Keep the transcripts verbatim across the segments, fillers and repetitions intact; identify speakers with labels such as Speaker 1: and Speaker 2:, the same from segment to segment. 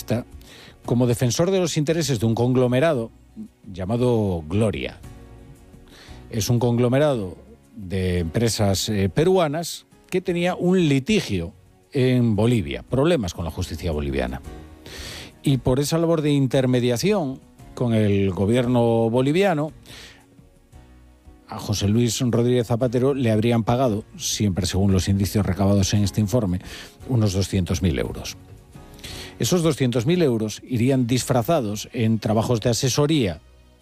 Speaker 1: comunista como defensor de los intereses de un conglomerado llamado Gloria. Es un conglomerado de empresas eh, peruanas que tenía un litigio en Bolivia, problemas con la justicia boliviana. Y por esa labor de intermediación con el gobierno boliviano, a José Luis Rodríguez Zapatero le habrían pagado, siempre según los indicios recabados en este informe, unos doscientos mil euros. Esos doscientos mil euros irían disfrazados en trabajos de asesoría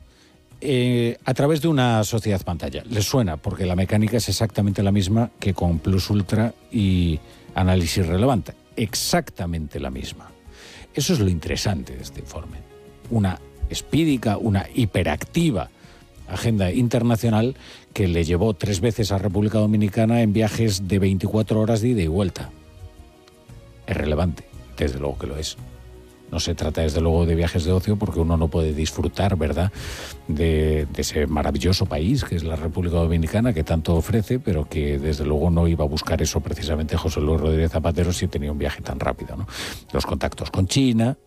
Speaker 1: eh, a través de una sociedad pantalla. Les suena, porque la mecánica es exactamente la misma que con Plus Ultra y Análisis Relevante. Exactamente la misma. Eso es lo interesante de este informe. Una espídica, una hiperactiva agenda internacional que le llevó tres veces a República Dominicana en viajes de veinticuatro horas de ida y vuelta. Es relevante, desde luego que lo es. No se trata desde luego de viajes de ocio, porque uno no puede disfrutar, ¿verdad?, de, de ese maravilloso país que es la República Dominicana, que tanto ofrece, pero que desde luego no iba a buscar eso precisamente José Luis Rodríguez Zapatero si tenía un viaje tan rápido, ¿no? Los contactos con China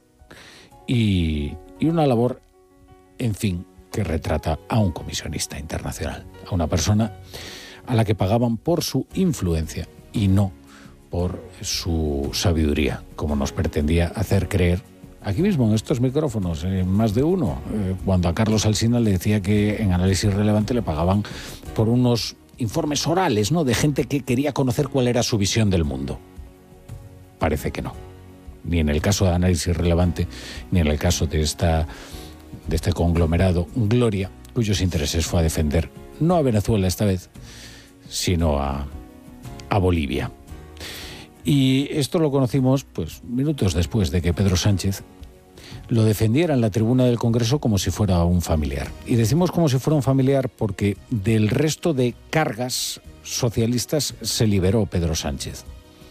Speaker 1: y, y una labor, en fin, que retrata a un comisionista internacional, a una persona a la que pagaban por su influencia y no por su sabiduría, como nos pretendía hacer creer aquí mismo en estos micrófonos, eh, más de uno, eh, cuando a Carlos Alsina le decía que en Análisis Relevante le pagaban por unos informes orales, ¿no?, de gente que quería conocer cuál era su visión del mundo. Parece que no. Ni en el caso de Análisis Relevante, ni en el caso de esta de este conglomerado Gloria, cuyos intereses fue a defender no a Venezuela esta vez, sino a, a Bolivia. Y esto lo conocimos pues minutos después de que Pedro Sánchez lo defendiera en la tribuna del Congreso como si fuera un familiar. Y decimos como si fuera un familiar porque del resto de cargas socialistas se liberó Pedro Sánchez.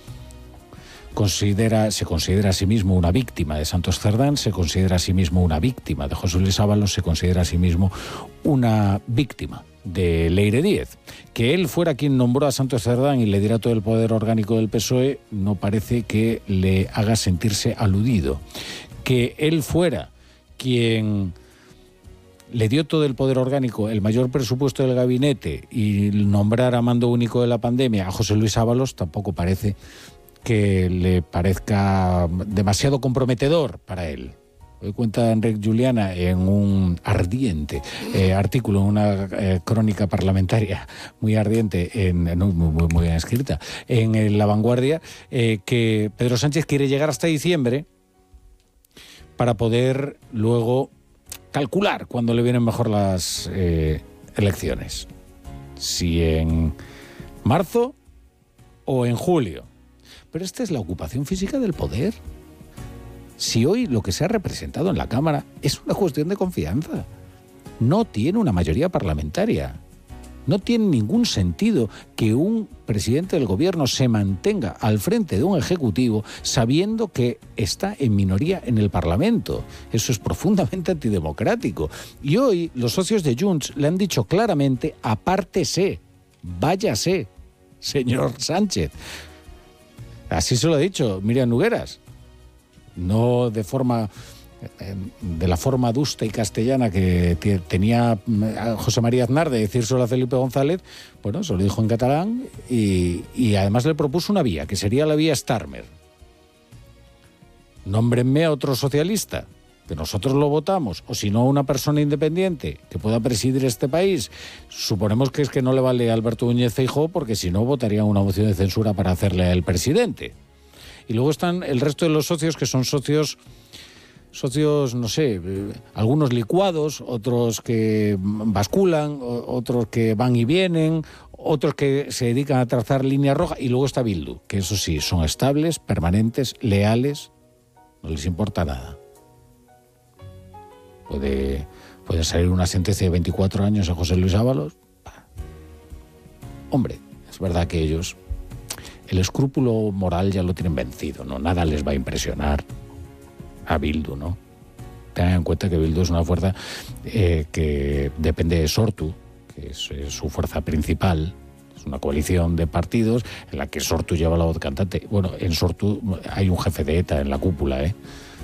Speaker 1: Considera, se considera a sí mismo una víctima de Santos Cerdán, se considera a sí mismo una víctima de José Luis Ábalos, se considera a sí mismo una víctima de Leire Díez. Que él fuera quien nombró a Santos Cerdán y le diera todo el poder orgánico del P S O E no parece que le haga sentirse aludido. Que él fuera quien le dio todo el poder orgánico, el mayor presupuesto del gabinete y nombrar a mando único de la pandemia a José Luis Ábalos tampoco parece que le parezca demasiado comprometedor para él. Hoy cuenta Enric Juliana en un ardiente eh, artículo, en una eh, crónica parlamentaria muy ardiente, en, en, muy, muy, muy bien escrita, en, en La Vanguardia, eh, que Pedro Sánchez quiere llegar hasta diciembre para poder luego calcular cuándo le vienen mejor las eh, elecciones. Si en marzo o en julio. Pero esta es la ocupación física del poder. Si hoy lo que se ha representado en la Cámara es una cuestión de confianza, no tiene una mayoría parlamentaria. No tiene ningún sentido que un presidente del gobierno se mantenga al frente de un ejecutivo sabiendo que está en minoría en el Parlamento. Eso es profundamente antidemocrático. Y hoy los socios de Junts le han dicho claramente: apártese, váyase, señor Sánchez. Así se lo ha dicho Miriam Nogueras, no de forma de la forma adusta y castellana que tenía José María Aznar de decírselo a Felipe González. Bueno, se lo dijo en catalán y, y además le propuso una vía, que sería la vía Starmer. Nómbrenme a otro socialista, que nosotros lo votamos, o si no, una persona independiente que pueda presidir este país. Suponemos que es que no le vale a Alberto Núñez Feijóo, porque si no votarían una moción de censura para hacerle a él presidente. Y luego están el resto de los socios, que son socios, socios, no sé, algunos licuados, otros que basculan, otros que van y vienen, otros que se dedican a trazar línea roja, y luego está Bildu, que eso sí, son estables, permanentes, leales, no les importa nada. Puede, puede salir una sentencia de veinticuatro años a José Luis Ábalos. Hombre, es verdad que ellos el escrúpulo moral ya lo tienen vencido, ¿no? Nada les va a impresionar a Bildu, ¿no? Tengan en cuenta que Bildu es una fuerza eh, que depende de Sortu, que es, es su fuerza principal. Es una coalición de partidos en la que Sortu lleva la voz cantante. Bueno, en Sortu hay un jefe de ETA en la cúpula, ¿eh?